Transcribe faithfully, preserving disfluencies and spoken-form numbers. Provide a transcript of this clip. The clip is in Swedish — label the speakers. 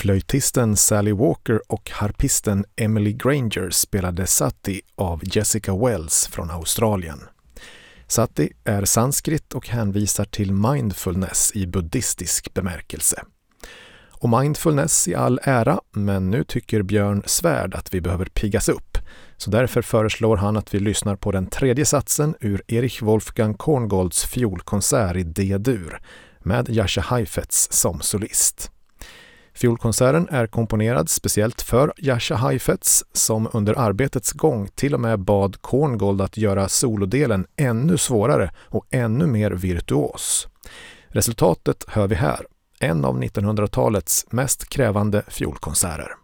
Speaker 1: Flöjtisten Sally Walker och harpisten Emily Granger spelade Sati av Jessica Wells från Australien. Sati är sanskrit och hänvisar till mindfulness i buddhistisk bemärkelse. Och mindfulness i all ära, men nu tycker Björn Svärd att vi behöver piggas upp. Så därför föreslår han att vi lyssnar på den tredje satsen ur Erich Wolfgang Korngolds fiolkonsert i D-dur med Jascha Heifetz som solist. Fiolkonserten är komponerad speciellt för Jascha Heifetz som under arbetets gång till och med bad Korngold att göra solodelen ännu svårare och ännu mer virtuos. Resultatet hör vi här, en av nittonhundratalets mest krävande fiolkonserter.